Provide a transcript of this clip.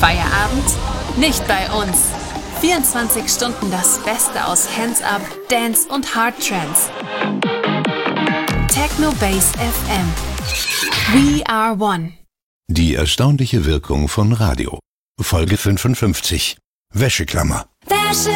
Feierabend? Nicht bei uns. 24 Stunden das Beste aus Hands Up, Dance und Hard Trance. Techno Bass FM. We are one. Die erstaunliche Wirkung von Radio. Folge 55. Wäscheklammer.